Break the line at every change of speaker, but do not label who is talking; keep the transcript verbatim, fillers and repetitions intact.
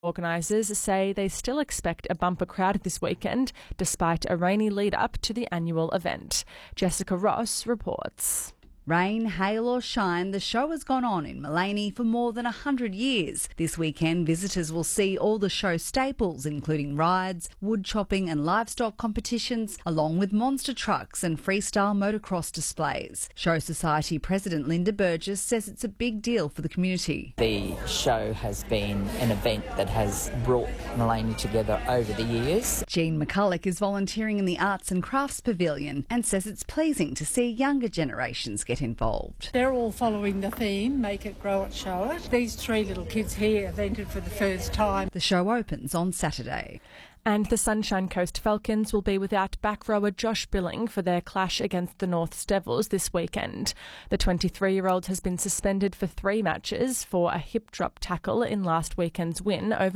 Organisers say they still expect a bumper crowd this weekend, despite a rainy lead-up to the annual event. Jessica Ross reports.
Rain, hail or shine, the show has gone on in Maleny for more than one hundred years. This weekend, visitors will see all the show staples, including rides, wood chopping and livestock competitions, along with monster trucks and freestyle motocross displays. Show Society President Linda Burgess says it's a big deal for the community.
The show has been an event that has brought Maleny together over the years.
Jean McCulloch is volunteering in the Arts and Crafts Pavilion and says it's pleasing to see younger generations get involved.
They're all following the theme, make it, grow it, show it. These three little kids here have entered for the first time.
The show opens on Saturday.
And the Sunshine Coast Falcons will be without back rower Josh Billing for their clash against the Norths Devils this weekend. The twenty-three-year-old has been suspended for three matches for a hip drop tackle in last weekend's win over